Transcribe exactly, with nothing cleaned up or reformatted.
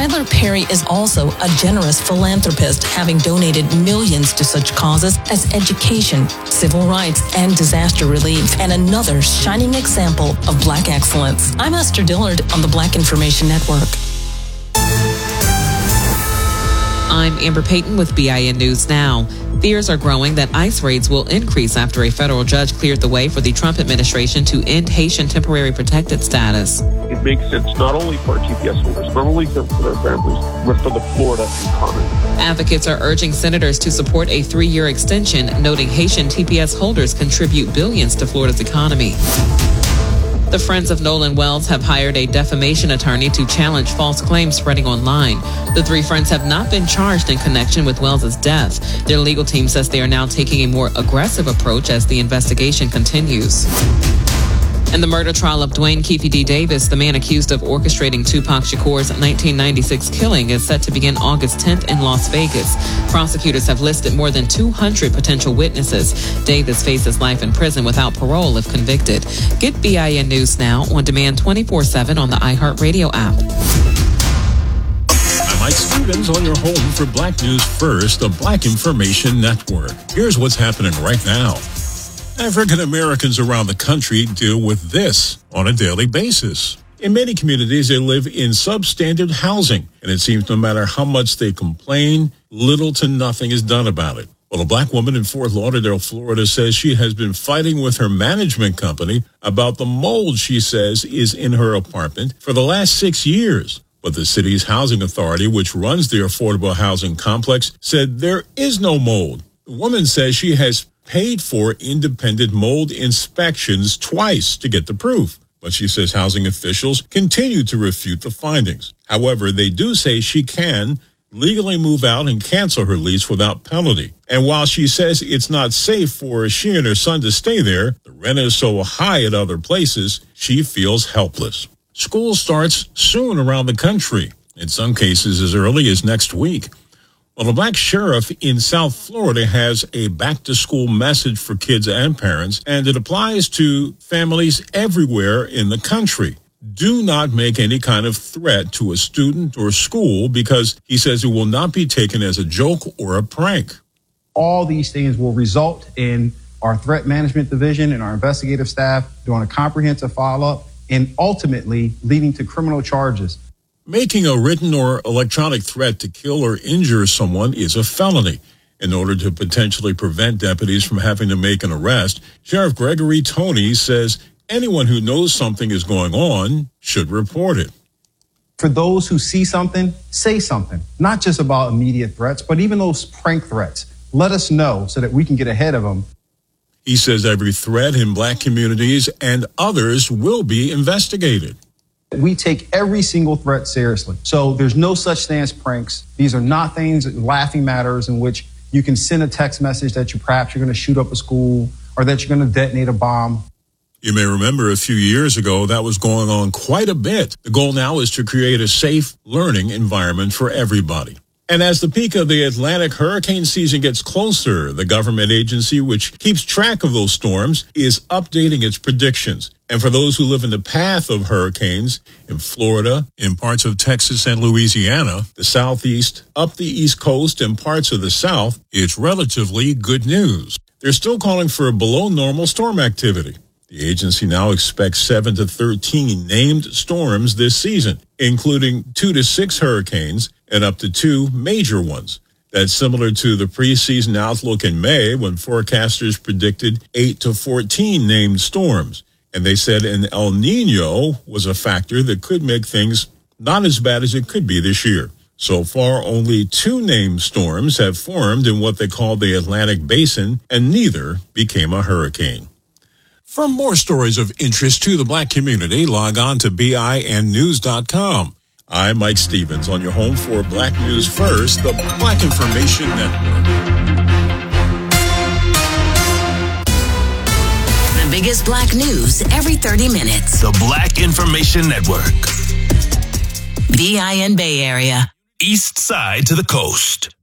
Tyler Perry is also a generous philanthropist, having donated millions to such causes as education, civil rights, and disaster relief, and another shining example of Black excellence. I'm Esther Dillard on the Black Information Network. I'm Amber Payton with B I N News Now. Fears are growing that ICE raids will increase after a federal judge cleared the way for the Trump administration to end Haitian temporary protected status. It makes sense not only for our T P S holders, not only for their families, but for the Florida economy. Advocates are urging senators to support a three-year extension, noting Haitian T P S holders contribute billions to Florida's economy. The Friends of Nolan Wells have hired a defamation attorney to challenge false claims spreading online. The three friends have not been charged in connection with Wells' death. Their legal team says they are now taking a more aggressive approach as the investigation continues. In the murder trial of Dwayne Keefe D. Davis, the man accused of orchestrating Tupac Shakur's nineteen ninety-six killing, is set to begin August tenth in Las Vegas. Prosecutors have listed more than two hundred potential witnesses. Davis faces life in prison without parole if convicted. Get B I N News Now on demand twenty-four seven on the iHeartRadio app. I'm Mike Stevens on your home for Black News First, the Black Information Network. Here's what's happening right now. African Americans around the country deal with this on a daily basis. In many communities, they live in substandard housing, and it seems no matter how much they complain, little to nothing is done about it. Well, a black woman in Fort Lauderdale, Florida, says she has been fighting with her management company about the mold she says is in her apartment for the last six years. But the city's housing authority, which runs the affordable housing complex, said there is no mold. The woman says she has paid for independent mold inspections twice to get the proof. But she says housing officials continue to refute the findings. However, they do say she can legally move out and cancel her lease without penalty. And while she says it's not safe for she and her son to stay there, the rent is so high at other places, she feels helpless. School starts soon around the country, in some cases as early as next week. Well, a black sheriff in South Florida has a back-to-school message for kids and parents, and it applies to families everywhere in the country. Do not make any kind of threat to a student or school because he says it will not be taken as a joke or a prank. All these things will result in our threat management division and our investigative staff doing a comprehensive follow-up and ultimately leading to criminal charges. Making a written or electronic threat to kill or injure someone is a felony. In order to potentially prevent deputies from having to make an arrest, Sheriff Gregory Toney says anyone who knows something is going on should report it. For those who see something, say something, not just about immediate threats, but even those prank threats. Let us know so that we can get ahead of them. He says every threat in black communities and others will be investigated. We take every single threat seriously. So there's no such thing as pranks. These are not things, laughing matters in which you can send a text message that you perhaps you're going to shoot up a school or that you're going to detonate a bomb. You may remember a few years ago that was going on quite a bit. The goal now is to create a safe learning environment for everybody. And as the peak of the Atlantic hurricane season gets closer, the government agency which keeps track of those storms is updating its predictions. And for those who live in the path of hurricanes in Florida, in parts of Texas and Louisiana, the Southeast, up the East Coast, and parts of the South, it's relatively good news. They're still calling for a below normal storm activity. The agency now expects seven to thirteen named storms this season, including two to six hurricanes and up to two major ones. That's similar to the preseason outlook in May when forecasters predicted eight to fourteen named storms. And they said an El Nino was a factor that could make things not as bad as it could be this year. So far, only two named storms have formed in what they call the Atlantic Basin, and neither became a hurricane. For more stories of interest to the black community, log on to B I N news dot com. I'm Mike Stevens on your home for Black News First, the Black Information Network. The biggest black news every thirty minutes. The Black Information Network. B I N Bay Area. East side to the coast.